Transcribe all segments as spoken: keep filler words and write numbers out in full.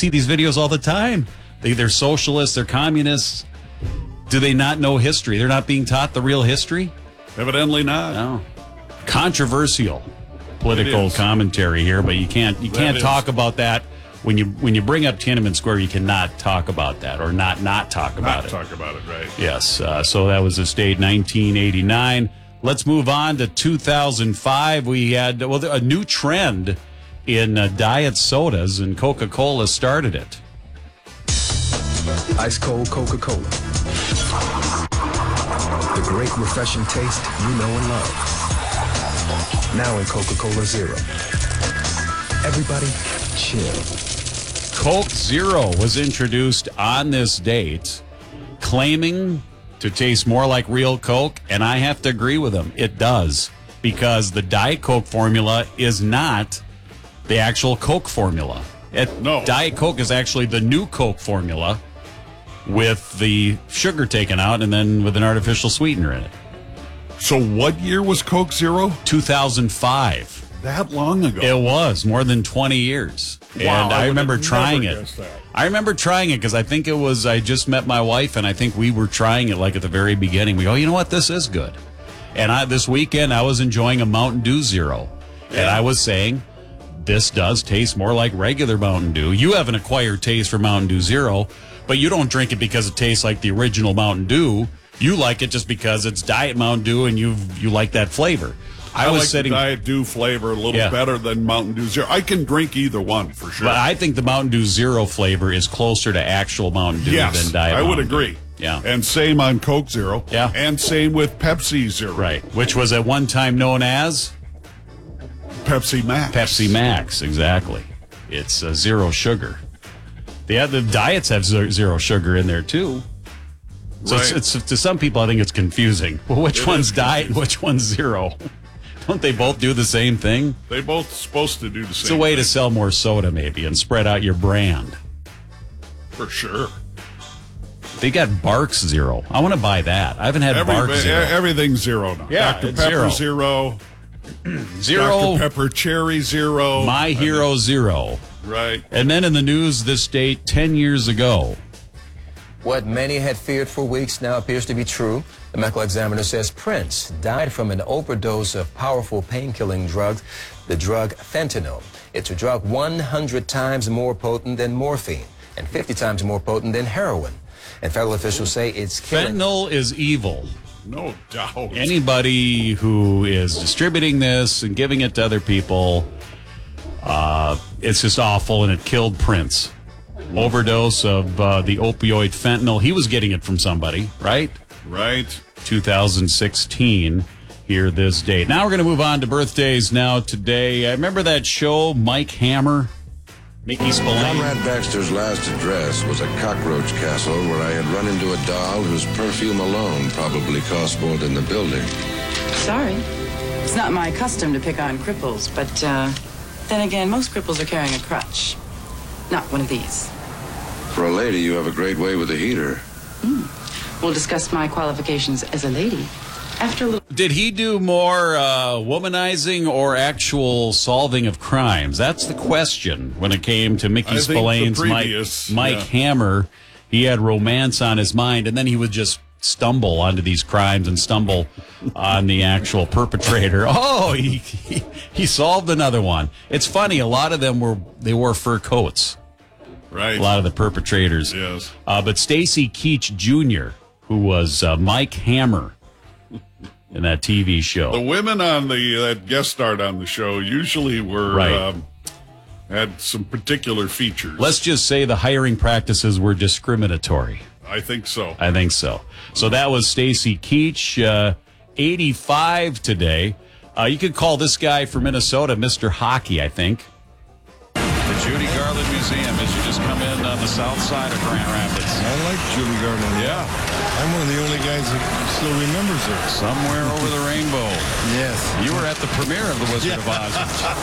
see these videos all the time. They, they're socialists, they're communists. Do they not know history? They're not being taught the real history? Evidently not. No. Controversial political commentary here, but you can't you That can't is. talk about that when you when you bring up Tiananmen Square. You cannot talk about that or not not talk about Not it. talk about it, right? Yes. Uh, so that was the state nineteen eighty-nine. Let's move on to two thousand five. We had well a new trend in uh, diet sodas, and Coca-Cola started it. Ice cold Coca-Cola. The great refreshing taste you know and love. Now in Coca-Cola Zero. Everybody chill. Coke Zero was introduced on this date, claiming to taste more like real Coke, and I have to agree with them. It does, because the Diet Coke formula is not the actual Coke formula. It, No. Diet Coke is actually the new Coke formula with the sugar taken out and then with an artificial sweetener in it. So what year was Coke Zero? two thousand five. That long ago. It was more than twenty years. Wow, and I I would remember have trying never it. guessed that. I remember trying it because I think it was, I just met my wife, and I think we were trying it like at the very beginning. We go, you know what, this is good. And I, this weekend, I was enjoying a Mountain Dew Zero. And Yeah. I was saying, this does taste more like regular Mountain Dew. You have an acquired taste for Mountain Dew Zero, but you don't drink it because it tastes like the original Mountain Dew. You like it just because it's Diet Mountain Dew, and you you like that flavor. I, I was like sitting. the Diet Dew flavor a little Yeah. better than Mountain Dew Zero. I can drink either one for sure. But I think the Mountain Dew Zero flavor is closer to actual Mountain Dew yes, than Diet I would Mountain Dew. agree. Yeah. And same on Coke Zero. Yeah. And same with Pepsi Zero. Right. Which was at one time known as Pepsi Max. Pepsi Max. Exactly. It's uh, zero sugar. The other diets have ze- zero sugar in there too. So Right. it's, it's to some people, I think it's confusing. Well, which It one's is diet? confusing. Which one's zero? Don't they both do the same thing? They both supposed to do the It's same a way to thing, sell more soda, maybe, and spread out your brand. for sure. They got Barks Zero. I want to buy that. I haven't had Every, Barks Zero. everything's zero now. Yeah, Doctor it's Pepper zero. Zero. Zero. Doctor Pepper Cherry Zero. My Hero Zero. Right. And then in the news this date, ten years ago. What many had feared for weeks now appears to be true. The medical examiner says Prince died from an overdose of powerful pain-killing drugs, the drug fentanyl. It's a drug one hundred times more potent than morphine and fifty times more potent than heroin. And federal officials say it's killing. Fentanyl is evil. No doubt. Anybody who is distributing this and giving it to other people, uh, it's just awful, and it killed Prince. Overdose of uh, the opioid fentanyl. He was getting it from somebody, right? Right. two thousand sixteen, here this date. Now we're going to move on to birthdays now today. I remember that show, Mike Hammer, Mickey Spillane. Conrad Baxter's last address was a cockroach castle where I had run into a doll whose perfume alone probably cost more than the building. Sorry. It's not my custom to pick on cripples, but uh, then again, most cripples are carrying a crutch. Not one of these. For a lady, you have a great way with a heater. We'll discuss my qualifications as a lady after a little. Did he do more uh, womanizing or actual solving of crimes? That's the question when it came to Mickey I think the Spillane's previous, Mike, Mike yeah. Hammer. He had romance on his mind, and then he would just stumble onto these crimes and stumble on the actual perpetrator. Oh, he, he he solved another one. It's funny. A lot of them were they wore fur coats. Right. A lot of the perpetrators. Yes. Uh, but Stacy Keach Junior, who was uh, Mike Hammer in that T V show. The women on the that guest starred on the show usually were Right. um, had some particular features. Let's just say the hiring practices were discriminatory. I think so. I think so. So that was Stacy Keach, uh, eighty-five today. Uh, you could call this guy from Minnesota Mister Hockey, I think. The Judy Garland Museum as you just come in on the south side of Grand Rapids. I like Judy Garland. Yeah. I'm one of the only guys that still remembers her. Somewhere over the rainbow. Yes. You were at the premiere of The Wizard of Oz.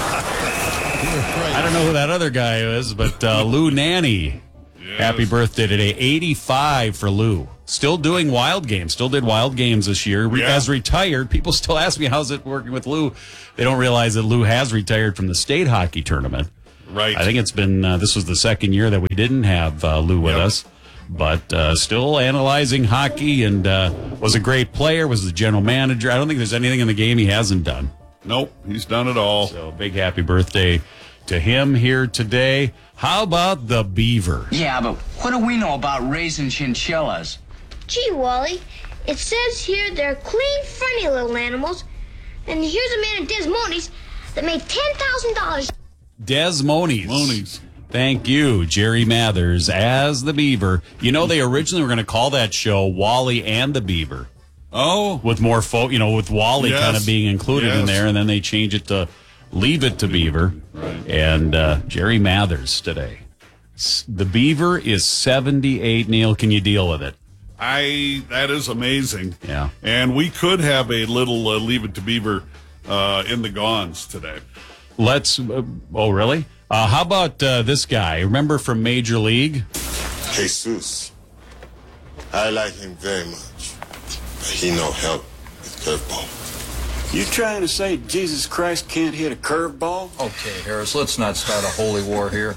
Right. I don't know who that other guy is, but uh, Lou Nanny. Yes. Happy birthday today. eighty-five for Lou. Still doing Wild Games. Still did Wild Games this year. Re- Yeah. As retired, people still ask me, how's it working with Lou? They don't realize that Lou has retired from the state hockey tournament. Right. I think it's been, uh, this was the second year that we didn't have uh, Lou with Yep. us, but uh, still analyzing hockey and uh, was a great player, was the general manager. I don't think there's anything in the game he hasn't done. Nope, he's done it all. So big happy birthday to him here today. How about the Beaver? Yeah, but what do we know about raising chinchillas? Gee, Wally, it says here they're clean, funny little animals. And here's a man at Des Moines that made ten thousand dollars. Des Moines. Moines. Thank you, Jerry Mathers, as the Beaver. You know, they originally were going to call that show Wally and the Beaver. Oh. With more folk, you know, with Wally Yes. kind of being included in Yes. there, and then they change it to Leave It to Beaver. Right. And uh, Jerry Mathers today. S- The Beaver is seventy-eight. Neil, can you deal with it? I that is amazing. Yeah. And we could have a little uh, Leave It to Beaver uh, in the Gons today. Let's. Uh, oh, really? Uh, how about uh, this guy? Remember from Major League? Jesus. I like him very much. But he no help with curveball. You trying to say Jesus Christ can't hit a curveball? Okay, Harris, let's not start a holy war here.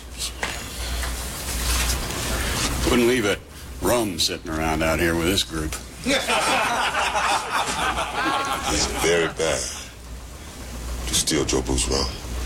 Wouldn't leave a rum sitting around out here with this group. He's very bad to steal Joe Boo's rum.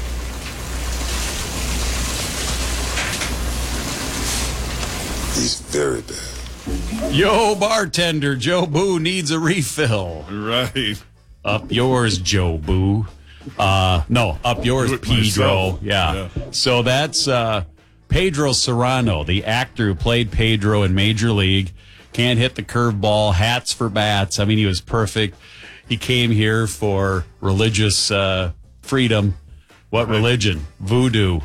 He's very bad. Yo, bartender, Joe Boo needs a refill. Right. Up yours, Joe Boo. Uh, no, up yours, Do it Pedro. myself. Yeah. Yeah. So that's uh, Pedro Serrano, the actor who played Pedro in Major League. Can't hit the curveball, hats for bats. I mean, he was perfect. He came here for religious uh, freedom. What religion? Voodoo.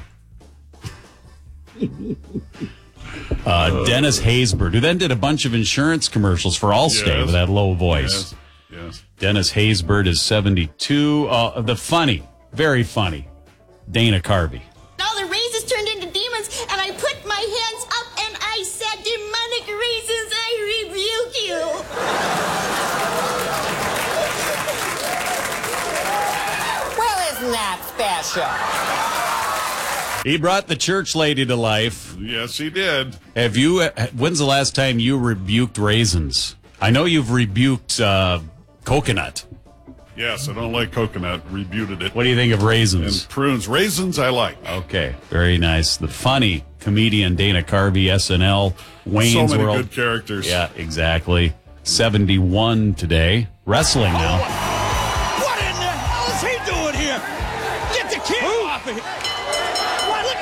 Uh, Dennis Haysbert, who then did a bunch of insurance commercials for Allstate Yes. with that low voice. Yes. Yes. Dennis Haysbert is seventy-two. Uh, the funny, very funny, Dana Carvey. All the raisins turned into demons, and I put my hands up and I said, demonic raisins, I rebuke you. Well, isn't that special? He brought the church lady to life. Yes, he did. Have you? When's the last time you rebuked raisins? I know you've rebuked uh, coconut. Yes, I don't like coconut. Rebuted it. What do you think of raisins? And prunes. Raisins, I like. Okay, very nice. The funny comedian Dana Carvey, S N L, Wayne's So many World. good characters. Yeah, exactly. seventy-one today. Wrestling now. What in the hell is he doing here? Get the camera off of here. What? Look.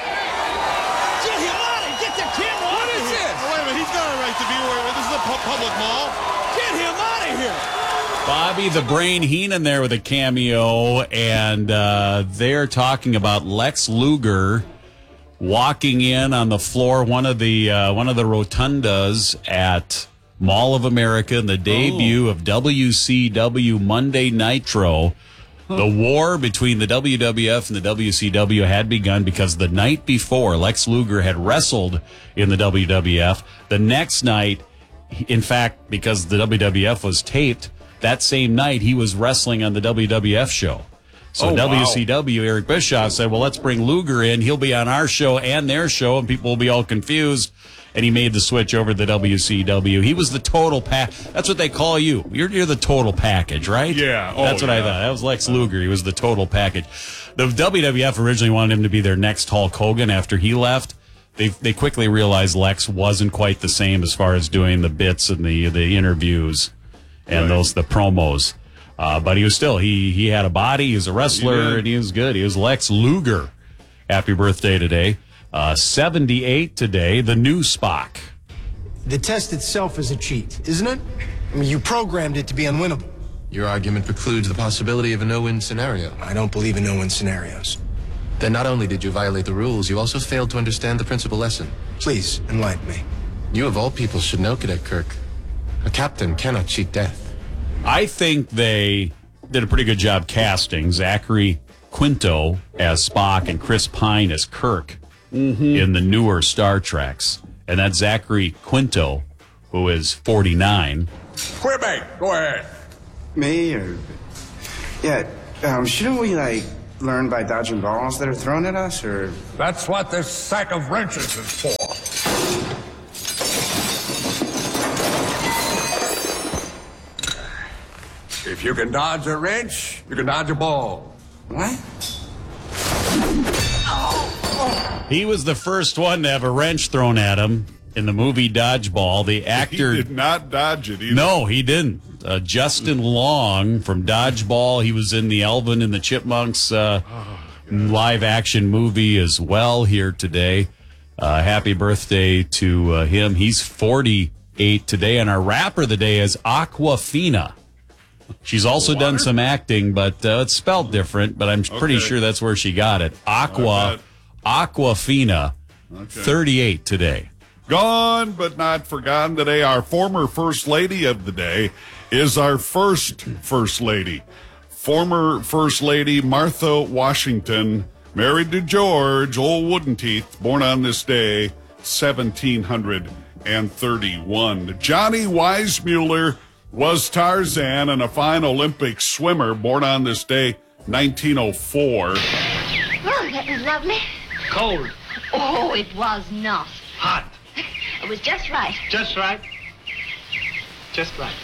Get him out of here. Get the camera off of here. What is this? Oh, wait a minute, he's got a right to be where this is a pu- public mall. Get him out of here. Bobby the Brain Heenan there with a cameo, and uh, they're talking about Lex Luger walking in on the floor, one of the uh, one of the rotundas at Mall of America, in the debut Oh. of W C W Monday Nitro. The war between the W W F and the W C W had begun because the night before, Lex Luger had wrestled in the W W F. The next night, in fact, because the W W F was taped, that same night he was wrestling on the W W F show. So Oh, W wow. C W, Eric Bischoff said, well, let's bring Luger in. He'll be on our show and their show, and people will be all confused. And he made the switch over to the W C W. He was the total pack. That's what they call you. You're, you're the total package, right? Yeah. Oh, That's what I yeah. thought. That was Lex Luger. He was the total package. The W W F originally wanted him to be their next Hulk Hogan after he left. They they quickly realized Lex wasn't quite the same as far as doing the bits and the, the interviews and Right. those the promos. Uh, but he was still, he he had a body, he was a wrestler, did. and he was good. He was Lex Luger. Happy birthday today. Uh, seventy-eight today, the new Spock. The test itself is a cheat, isn't it? I mean, you programmed it to be unwinnable. Your argument precludes the possibility of a no-win scenario. I don't believe in no-win scenarios. Then not only did you violate the rules, you also failed to understand the principal lesson. Please, enlighten me. You of all people should know, Cadet Kirk. A captain cannot cheat death. I think they did a pretty good job casting Zachary Quinto as Spock and Chris Pine as Kirk in the newer Star Treks. And that's Zachary Quinto, who is forty-nine. Quebec, go ahead. Me or yeah, um, shouldn't we like learn by dodging balls that are thrown at us, or? That's what this sack of wrenches is for. If you can dodge a wrench, you can dodge a ball. What? He was the first one to have a wrench thrown at him in the movie Dodgeball. The actor He did not dodge it either. No, he didn't. Uh, Justin Long from Dodgeball. He was in the Alvin and the Chipmunks uh, oh, live action movie as well here today. Uh, happy birthday to uh, him. He's forty-eight today, and our rapper of the day is Aquafina. She's also Water? done some acting, but uh, it's spelled different, but I'm Okay. pretty sure that's where she got it. Aqua, Aquafina, Okay. thirty-eight today. Gone but not forgotten today. Our former First Lady of the day is our first First Lady. Former First Lady Martha Washington, married to George, old wooden teeth, born on this day, seventeen thirty-one. Johnny Weissmuller was Tarzan and a fine Olympic swimmer, born on this day, nineteen oh four. Oh, that was lovely. Cold. Oh, it was not. Hot. It was just right. Just right. Just right.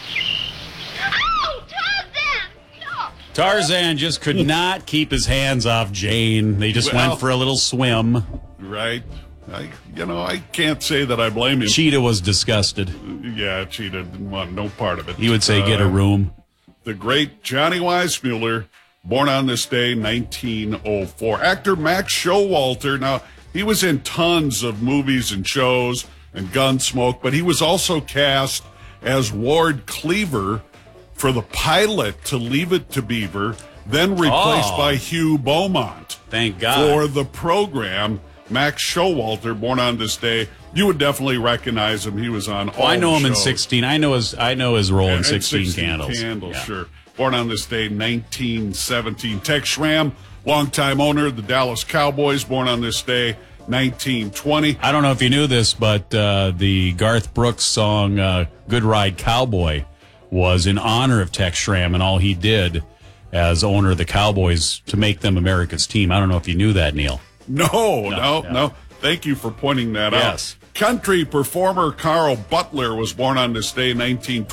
Oh, Tarzan! No. Tarzan just could not keep his hands off Jane. They just Well- went for a little swim. Right. I, you know, I can't say that I blame him. Cheetah was disgusted. Yeah, Cheetah didn't want no part of it. He would say, get a Uh, room. The great Johnny Weissmuller, born on this day, nineteen oh four. Actor Max Showalter. Now, he was in tons of movies and shows and Gunsmoke, but he was also cast as Ward Cleaver for the pilot to Leave It to Beaver, then replaced Oh. by Hugh Beaumont. Thank God. For the program, Max Showalter, born on this day. You would definitely recognize him. He was on all Oh, I know the him in shows. sixteen. I know his I know his role in And sixteen, Candles. Candles, Yeah. sure. Born on this day, nineteen seventeen. Tex Schramm, longtime owner of the Dallas Cowboys, born on this day, nineteen twenty. I don't know if you knew this, but uh, the Garth Brooks song uh, Good Ride Cowboy was in honor of Tex Schramm and all he did as owner of the Cowboys to make them America's team. I don't know if you knew that, Neil. No, no, no. no. Thank you for pointing that Yes. out. Country performer Carl Butler was born on this day, nineteen